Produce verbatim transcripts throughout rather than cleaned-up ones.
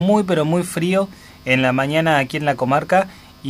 Muy pero muy frío en la mañana aquí en la comarca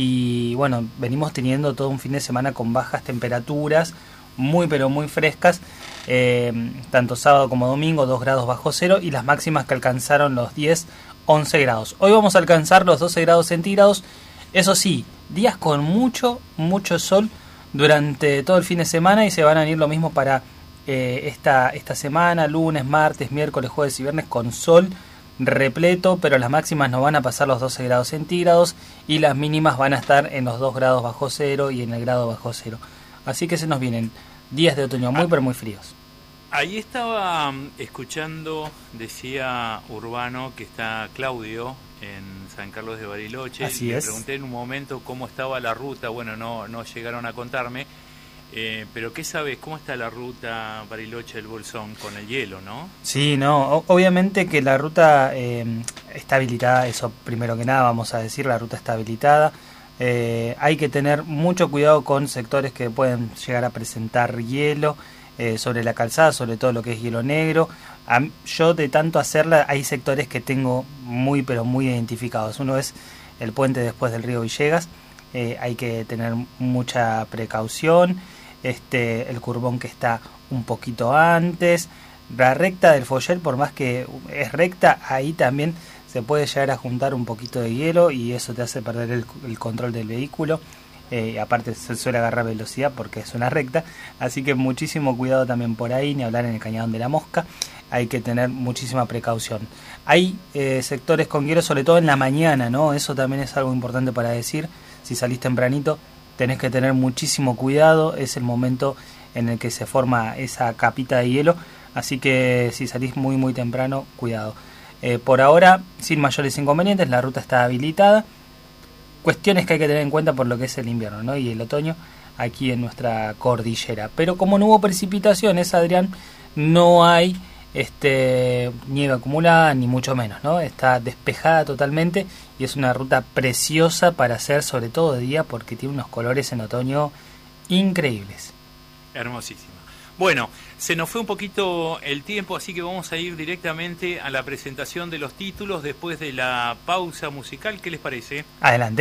y bueno, venimos teniendo todo un fin de semana con bajas temperaturas, muy pero muy frescas, eh, tanto sábado como domingo, dos grados bajo cero y las máximas que alcanzaron los diez, once grados. Hoy vamos a alcanzar los doce grados centígrados, eso sí, días con mucho, mucho sol durante todo el fin de semana y se van a venir lo mismo para eh, esta, esta semana, lunes, martes, miércoles, jueves y viernes con sol repleto, pero las máximas no van a pasar los doce grados centígrados y las mínimas van a estar en los dos grados bajo cero y en el grado bajo cero. Así que se nos vienen días de otoño muy, ah, pero muy fríos. Ahí estaba escuchando, decía Urbano, que está Claudio en San Carlos de Bariloche. Así Le es. pregunté en un momento cómo estaba la ruta, bueno, no, no llegaron a contarme. Eh, pero ¿qué sabes? ¿Cómo está la ruta Bariloche-El Bolsón con el hielo, no? Sí, no, o- obviamente que la ruta eh, está habilitada, eso primero que nada vamos a decir, la ruta está habilitada. Eh, hay que tener mucho cuidado con sectores que pueden llegar a presentar hielo eh, sobre la calzada, sobre todo lo que es hielo negro. A, yo de tanto hacerla hay sectores que tengo muy pero muy identificados. Uno es el puente después del río Villegas, eh, hay que tener mucha precaución. Este, el curbón que está un poquito antes, la recta del Foller, por más que es recta, ahí también se puede llegar a juntar un poquito de hielo y eso te hace perder el, el control del vehículo, eh, aparte se suele agarrar velocidad porque es una recta, así que muchísimo cuidado también por ahí, ni hablar en el Cañadón de la Mosca, hay que tener muchísima precaución. Hay eh, sectores con hielo, sobre todo en la mañana, ¿no? Eso también es algo importante para decir, si salís tempranito, tenés que tener muchísimo cuidado, es el momento en el que se forma esa capita de hielo, así que si salís muy muy temprano, cuidado. Eh, por ahora, sin mayores inconvenientes, la ruta está habilitada. Cuestiones que hay que tener en cuenta por lo que es el invierno, ¿no? Y el otoño aquí en nuestra cordillera. Pero como no hubo precipitaciones, Adrián, no hay este nieve acumulada ni mucho menos, ¿no? Está despejada totalmente y es una ruta preciosa para hacer, sobre todo de día, porque tiene unos colores en otoño increíbles. Hermosísima. Bueno, se nos fue un poquito el tiempo, así que vamos a ir directamente a la presentación de los títulos después de la pausa musical. ¿Qué les parece? Adelante.